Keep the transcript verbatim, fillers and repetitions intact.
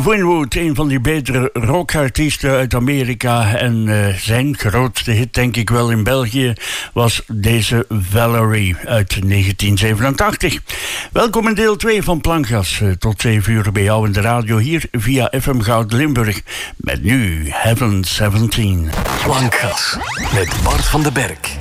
Winwood, een van die betere rockartiesten uit Amerika. En uh, zijn grootste hit, denk ik wel, in België was deze Valerie uit negentien zevenentachtig. Welkom in deel twee van Plankgas. Uh, tot zeven uur bij jou in de radio hier via F M Goud Limburg. Met nu Heaven zeventien. Plankgas met Bart van den Berg.